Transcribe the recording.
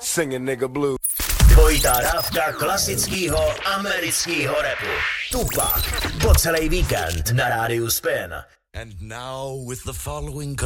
singing nigga blue. Dvojitá dávka klasického amerického rapu. Tupac po celý víkend na rádiu Spin. And now with the following